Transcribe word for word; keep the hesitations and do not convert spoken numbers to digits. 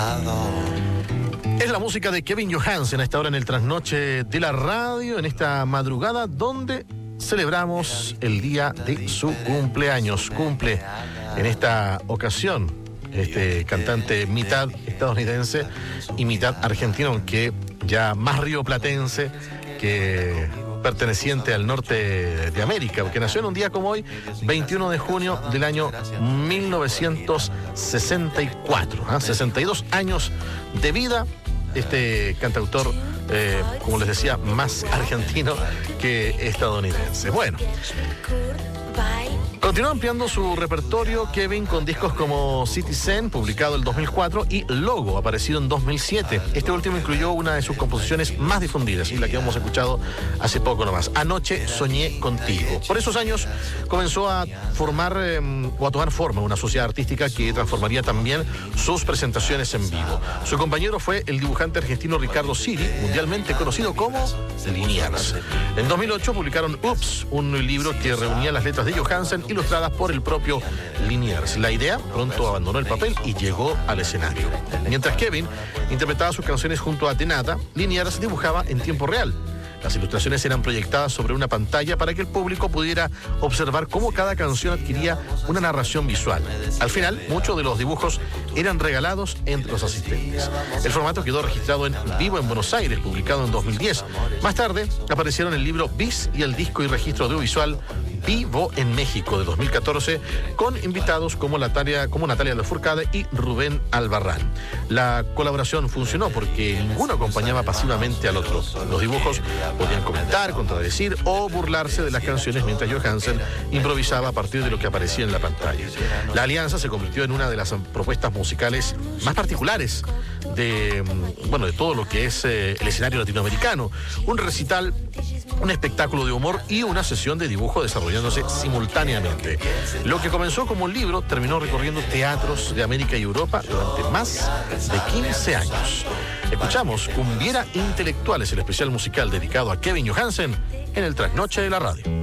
Es la música de Kevin Johansen a esta hora en el trasnoche de la radio, en esta madrugada donde celebramos el día de su cumpleaños. Cumple en esta ocasión este cantante mitad estadounidense y mitad argentino, aunque ya más rioplatense que perteneciente al norte de América, porque nació en un día como hoy, veintiuno de junio del año mil novecientos sesenta y cuatro, ¿eh? sesenta y dos años de vida. Este cantautor, eh, como les decía, más argentino que estadounidense. Bueno, continúa ampliando su repertorio Kevin con discos como Citizen, publicado en dos mil cuatro, y Logo, aparecido en dos mil siete. Este último incluyó una de sus composiciones más difundidas y la que hemos escuchado hace poco nomás, Anoche soñé contigo. Por esos años comenzó a formar eh, o a tomar forma una sociedad artística que transformaría también sus presentaciones en vivo. Su compañero fue el dibujante argentino Ricardo Siri, mundialmente conocido como Liniers. En dos mil ocho publicaron Ups, un libro que reunía las letras de Johansen ilustradas por el propio Liniers. La idea pronto abandonó el papel y llegó al escenario. Mientras Kevin interpretaba sus canciones junto a Tenata, Liniers dibujaba en tiempo real. Las ilustraciones eran proyectadas sobre una pantalla para que el público pudiera observar cómo cada canción adquiría una narración visual. Al final, muchos de los dibujos eran regalados entre los asistentes. El formato quedó registrado en Vivo en Buenos Aires, publicado en dos mil diez. Más tarde, aparecieron el libro Bis y el disco y registro audiovisual Vivo en México de dos mil catorce, con invitados como Natalia, como Natalia Lafourcade y Rubén Albarrán. La colaboración funcionó porque ninguno acompañaba pasivamente al otro. Los dibujos podían comentar, contradecir o burlarse de las canciones mientras Johansen improvisaba a partir de lo que aparecía en la pantalla. La alianza se convirtió en una de las propuestas musicales más particulares de, bueno, de todo lo que es eh, el escenario latinoamericano. Un recital, un espectáculo de humor y una sesión de dibujo desarrollándose simultáneamente. Lo que comenzó como un libro terminó recorriendo teatros de América y Europa durante más de quince años. Escuchamos Cumbiera Intelectual, es el especial musical dedicado a Kevin Johansen en el trasnoche de la radio.